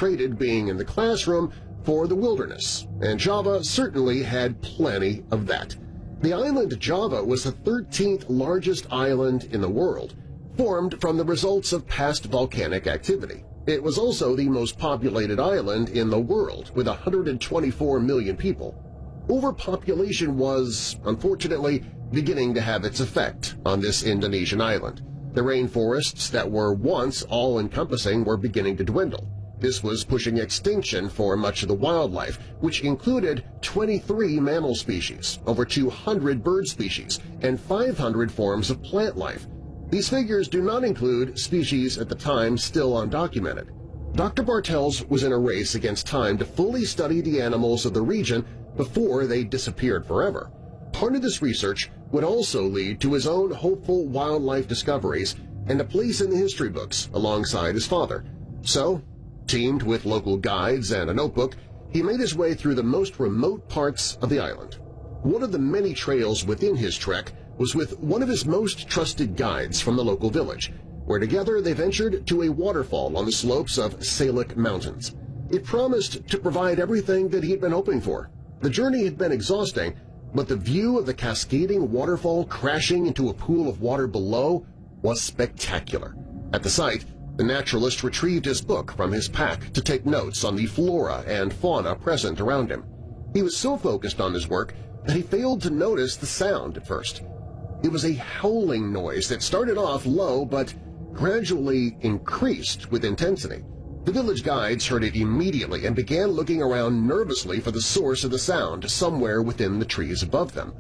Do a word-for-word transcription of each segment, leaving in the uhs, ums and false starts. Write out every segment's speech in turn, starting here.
traded being in the classroom for the wilderness, and Java certainly had plenty of that. The island Java was the thirteenth largest island in the world, formed from the results of past volcanic activity. It was also the most populated island in the world, with one hundred twenty-four million people. Overpopulation was, unfortunately, beginning to have its effect on this Indonesian island. The rainforests that were once all-encompassing were beginning to dwindle. This was pushing extinction for much of the wildlife, which included twenty-three mammal species, over two hundred bird species, and five hundred forms of plant life. These figures do not include species at the time still undocumented. Doctor Bartels was in a race against time to fully study the animals of the region before they disappeared forever. Part of this research would also lead to his own hopeful wildlife discoveries and a place in the history books alongside his father. So, teamed with local guides and a notebook, he made his way through the most remote parts of the island. One of the many trails within his trek was with one of his most trusted guides from the local village, where together they ventured to a waterfall on the slopes of Salak Mountains. It promised to provide everything that he had been hoping for. The journey had been exhausting, but the view of the cascading waterfall crashing into a pool of water below was spectacular. At the site, the naturalist retrieved his book from his pack to take notes on the flora and fauna present around him. He was so focused on his work that he failed to notice the sound at first. It was a howling noise that started off low but gradually increased with intensity. The village guides heard it immediately and began looking around nervously for the source of the sound somewhere within the trees above them.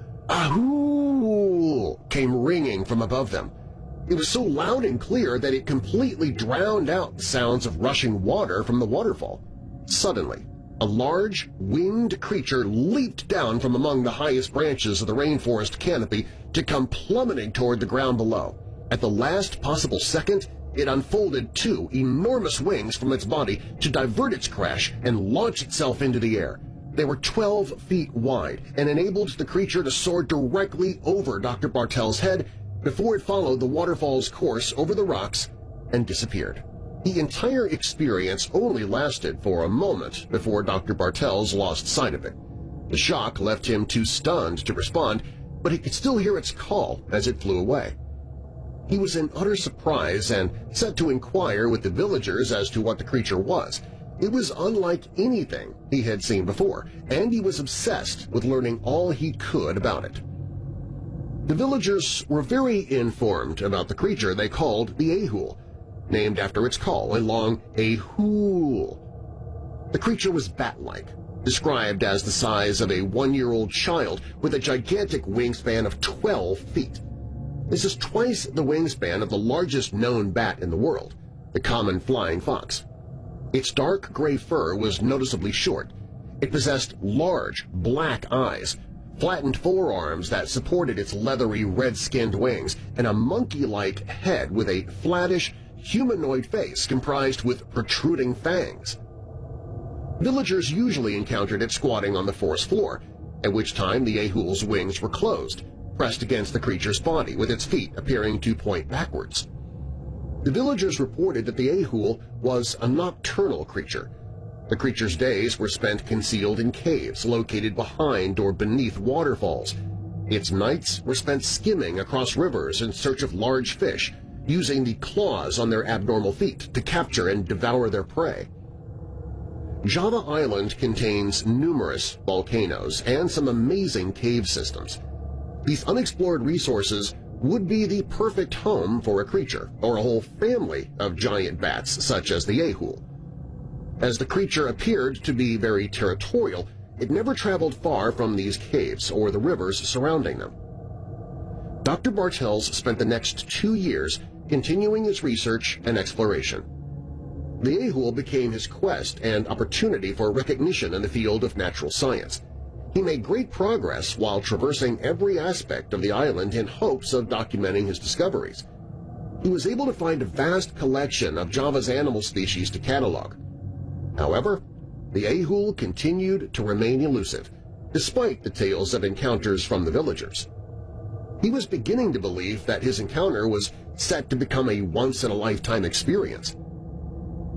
"Ahoo!" came ringing from above them. It was so loud and clear that it completely drowned out the sounds of rushing water from the waterfall. Suddenly, a large, winged creature leaped down from among the highest branches of the rainforest canopy to come plummeting toward the ground below. At the last possible second, it unfolded two enormous wings from its body to divert its crash and launch itself into the air. They were twelve feet wide and enabled the creature to soar directly over Doctor Bartels' head before it followed the waterfall's course over the rocks and disappeared. The entire experience only lasted for a moment before Doctor Bartels lost sight of it. The shock left him too stunned to respond, but he could still hear its call as it flew away. He was in utter surprise and set to inquire with the villagers as to what the creature was. It was unlike anything he had seen before, and he was obsessed with learning all he could about it. The villagers were very informed about the creature they called the Ahul, named after its call, a long Ahul. The creature was bat-like, described as the size of a one-year-old child with a gigantic wingspan of twelve feet. This is twice the wingspan of the largest known bat in the world, the common flying fox. Its dark gray fur was noticeably short. It possessed large, black eyes, flattened forearms that supported its leathery red-skinned wings, and a monkey-like head with a flattish, humanoid face comprised with protruding fangs. Villagers usually encountered it squatting on the forest floor, at which time the Ahul's wings were closed, pressed against the creature's body with its feet appearing to point backwards. The villagers reported that the Ahul was a nocturnal creature. The creature's days were spent concealed in caves located behind or beneath waterfalls. Its nights were spent skimming across rivers in search of large fish, using the claws on their abnormal feet to capture and devour their prey. Java Island contains numerous volcanoes and some amazing cave systems. These unexplored resources would be the perfect home for a creature or a whole family of giant bats such as the Ahul. As the creature appeared to be very territorial, it never traveled far from these caves or the rivers surrounding them. Doctor Bartels spent the next two years continuing his research and exploration. The Ahul became his quest and opportunity for recognition in the field of natural science. He made great progress while traversing every aspect of the island in hopes of documenting his discoveries. He was able to find a vast collection of Java's animal species to catalog. However, the Ahul continued to remain elusive, despite the tales of encounters from the villagers. He was beginning to believe that his encounter was set to become a once-in-a-lifetime experience.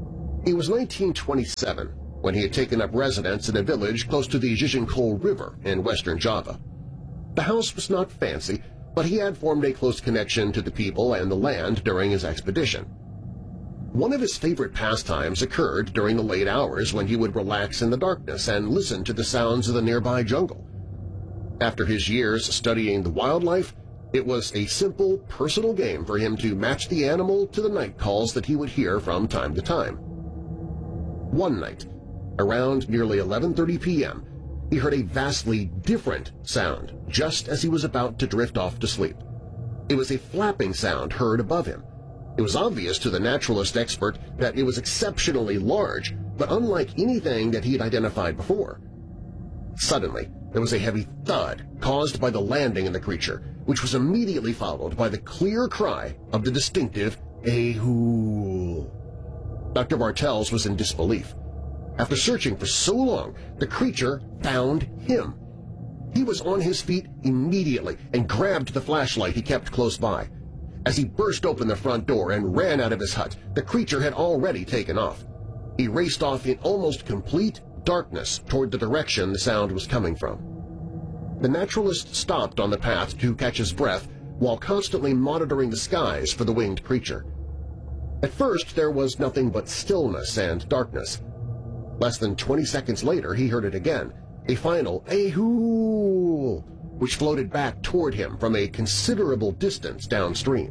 It was nineteen twenty-seven when he had taken up residence in a village close to the Jijinkhol River in western Java. The house was not fancy, but he had formed a close connection to the people and the land during his expedition. One of his favorite pastimes occurred during the late hours when he would relax in the darkness and listen to the sounds of the nearby jungle. After his years studying the wildlife, it was a simple, personal game for him to match the animal to the night calls that he would hear from time to time. One night, around nearly eleven thirty p m, he heard a vastly different sound just as he was about to drift off to sleep. It was a flapping sound heard above him. It was obvious to the naturalist expert that it was exceptionally large, but unlike anything that he had identified before. Suddenly, there was a heavy thud caused by the landing of the creature, which was immediately followed by the clear cry of the distinctive "Ahool." Doctor Bartels was in disbelief. After searching for so long, the creature found him. He was on his feet immediately and grabbed the flashlight he kept close by. As he burst open the front door and ran out of his hut, the creature had already taken off. He raced off in almost complete darkness toward the direction the sound was coming from. The naturalist stopped on the path to catch his breath while constantly monitoring the skies for the winged creature. At first, there was nothing but stillness and darkness. Less than twenty seconds later, he heard it again, a final "Ahool," which floated back toward him from a considerable distance downstream.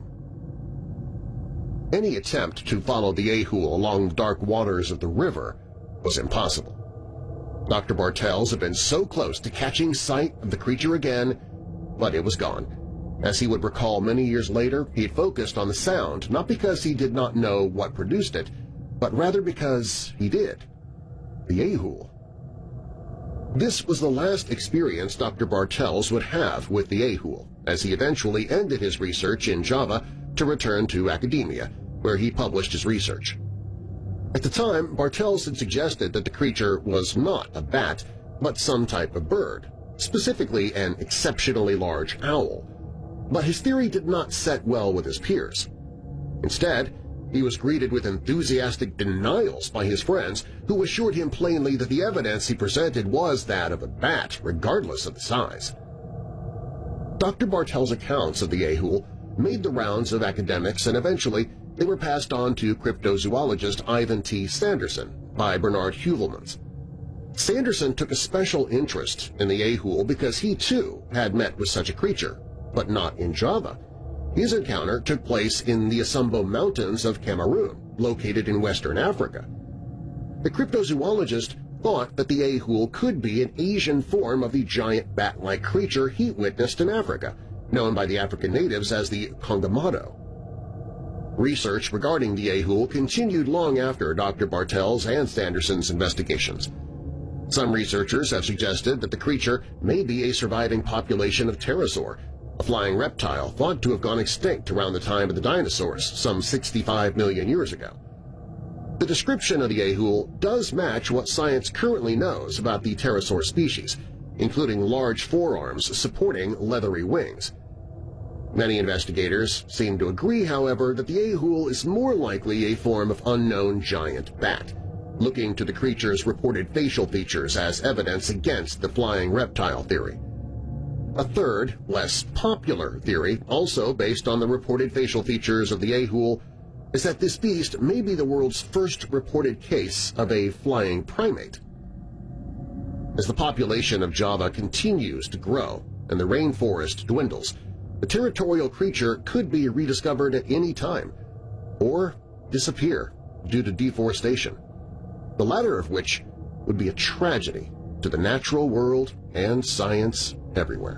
Any attempt to follow the Ahool along the dark waters of the river was impossible. Doctor Bartels had been so close to catching sight of the creature again, but it was gone. As he would recall many years later, he had focused on the sound not because he did not know what produced it, but rather because he did. The Ahool. This was the last experience Doctor Bartels would have with the Ahool, as he eventually ended his research in Java to return to academia, where he published his research. At the time, Bartels had suggested that the creature was not a bat, but some type of bird, specifically an exceptionally large owl. But his theory did not set well with his peers. Instead, he was greeted with enthusiastic denials by his friends, who assured him plainly that the evidence he presented was that of a bat, regardless of the size. Doctor Bartels' accounts of the Ahool made the rounds of academics, and eventually they were passed on to cryptozoologist Ivan T. Sanderson by Bernard Heuvelmans. Sanderson took a special interest in the Ahool because he, too, had met with such a creature, but not in Java. His encounter took place in the Asumbo Mountains of Cameroon, located in western Africa. The cryptozoologist thought that the Ahool could be an Asian form of the giant bat-like creature he witnessed in Africa, known by the African natives as the Kongamado. Research regarding the Ahool continued long after Doctor Bartels and Sanderson's investigations. Some researchers have suggested that the creature may be a surviving population of pterosaur, a flying reptile thought to have gone extinct around the time of the dinosaurs some sixty-five million years ago. The description of the Ahool does match what science currently knows about the pterosaur species, including large forearms supporting leathery wings. Many investigators seem to agree, however, that the Ahool is more likely a form of unknown giant bat, looking to the creature's reported facial features as evidence against the flying reptile theory. A third, less popular theory, also based on the reported facial features of the Ahool, is that this beast may be the world's first reported case of a flying primate. As the population of Java continues to grow and the rainforest dwindles, the territorial creature could be rediscovered at any time, or disappear due to deforestation, the latter of which would be a tragedy to the natural world and science everywhere.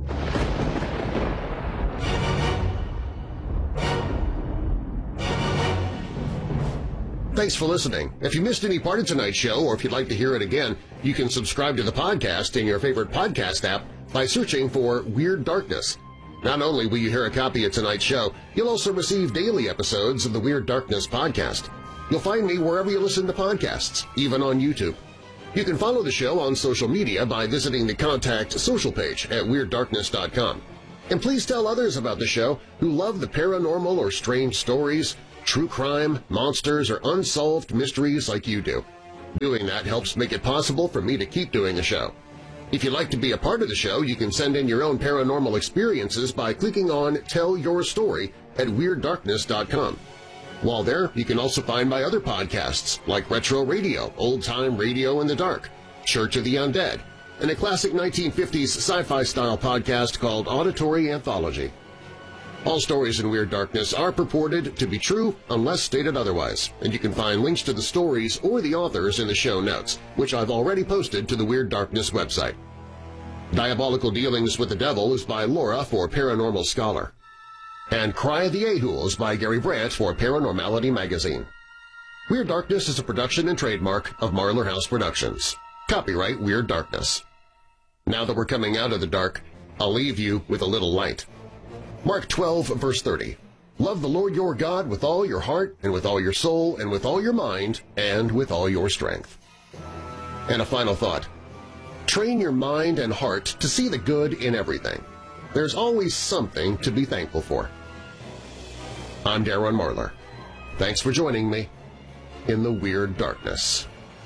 Thanks for listening. If you missed any part of tonight's show, or if you'd like to hear it again, you can subscribe to the podcast in your favorite podcast app by searching for Weird Darkness. Not only will you hear a copy of tonight's show, you'll also receive daily episodes of the Weird Darkness podcast. You'll find me wherever you listen to podcasts, even on YouTube. You can follow the show on social media by visiting the Contact Social page at Weird Darkness dot com. And please tell others about the show who love the paranormal or strange stories, true crime, monsters, or unsolved mysteries like you do. Doing that helps make it possible for me to keep doing the show. If you'd like to be a part of the show, you can send in your own paranormal experiences by clicking on Tell Your Story at Weird Darkness dot com. While there, you can also find my other podcasts like Retro Radio, Old Time Radio in the Dark, Church of the Undead, and a classic nineteen fifties sci-fi style podcast called Auditory Anthology. All stories in Weird Darkness are purported to be true unless stated otherwise, and you can find links to the stories or the authors in the show notes, which I've already posted to the Weird Darkness website. Diabolical Dealings with the Devil is by Laura for Paranormal Scholar, and Cry of the Ahul is by Gary Brandt for Paranormality Magazine. Weird Darkness is a production and trademark of Marlar House Productions. Copyright Weird Darkness. Now that we're coming out of the dark, I'll leave you with a little light. Mark twelve, verse thirty. Love the Lord your God with all your heart, and with all your soul, and with all your mind, and with all your strength. And a final thought. Train your mind and heart to see the good in everything. There's always something to be thankful for. I'm Darren Marlar. Thanks for joining me in the Weird Darkness.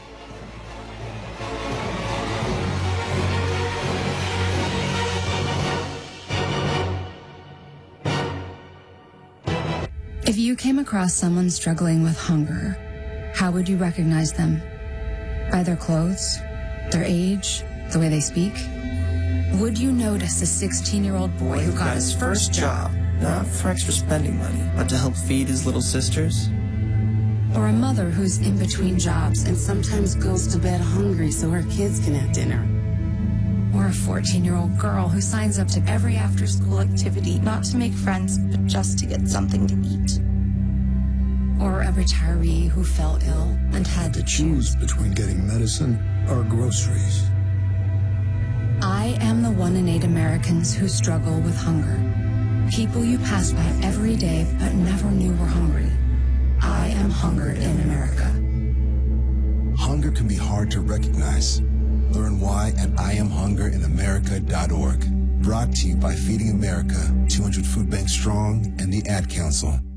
If you came across someone struggling with hunger, how would you recognize them? By their clothes, their age, the way they speak? Would you notice a sixteen-year-old boy who got his first job, not for extra spending money, but to help feed his little sisters? or a mother who's in between jobs and sometimes goes to bed hungry so her kids can have dinner? Or a fourteen-year-old girl who signs up to every after-school activity, not to make friends, but just to get something to eat? Or a retiree who fell ill and had to choose between getting medicine or groceries. I am the one in eight Americans who struggle with hunger. People you pass by every day but never knew were hungry. I am hungered in America. Hunger can be hard to recognize. Learn why at I am hunger in America dot org. Brought to you by Feeding America, two hundred Food Banks Strong, and the Ad Council.